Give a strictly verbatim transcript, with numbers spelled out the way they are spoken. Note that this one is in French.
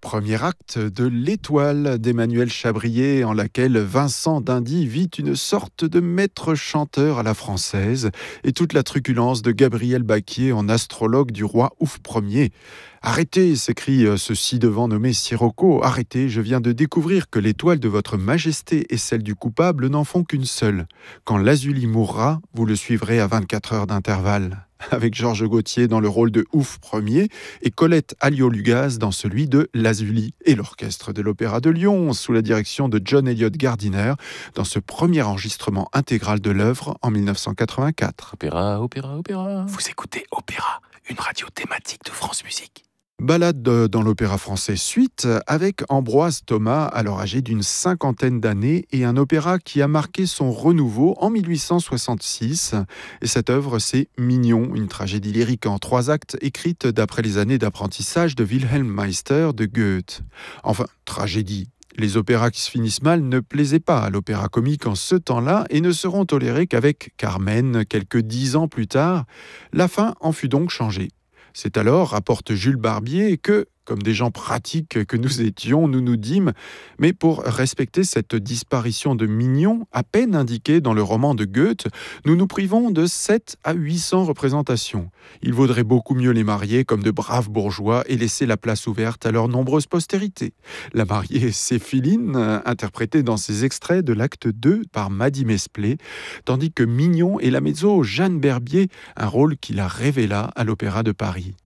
Premier acte de L'Étoile d'Emmanuel Chabrier, en laquelle Vincent d'Indy vit une sorte de maître chanteur à la française, et toute la truculence de Gabriel Baquier en astrologue du roi Ouf Ier. Arrêtez, s'écrie ce ci-devant nommé Sirocco, arrêtez, je viens de découvrir que l'étoile de votre majesté et celle du coupable n'en font qu'une seule. Quand Lazuli mourra, vous le suivrez à vingt-quatre heures d'intervalle. Avec Georges Gautier dans le rôle de Ouf Ier et Colette Alliot-Lugaz dans celui de Lazuli, et l'orchestre de l'Opéra de Lyon sous la direction de John Eliot Gardiner dans ce premier enregistrement intégral de l'œuvre en mille neuf cent quatre-vingt-quatre. Opéra, opéra, opéra. Vous écoutez Opéra, une radio thématique de France Musique. Balade dans l'opéra français suite avec Ambroise Thomas, alors âgé d'une cinquantaine d'années, et un opéra qui a marqué son renouveau en mille huit cent soixante-six. Et cette œuvre, c'est Mignon, une tragédie lyrique en trois actes écrite d'après les années d'apprentissage de Wilhelm Meister de Goethe. Enfin, tragédie. Les opéras qui se finissent mal ne plaisaient pas à l'opéra comique en ce temps-là et ne seront tolérés qu'avec Carmen, quelques dix ans plus tard. La fin en fut donc changée. C'est alors, rapporte Jules Barbier, que, comme des gens pratiques que nous étions, nous nous dîmes, mais pour respecter cette disparition de Mignon, à peine indiquée dans le roman de Goethe, nous nous privons de sept à huit cents représentations. Il vaudrait beaucoup mieux les marier comme de braves bourgeois et laisser la place ouverte à leur nombreuse postérité. La mariée Céphiline, interprétée dans ces extraits de l'acte deux par Maddy Mesplé, tandis que Mignon est la mezzo Jeanne Berbier, un rôle qui la révéla à l'Opéra de Paris.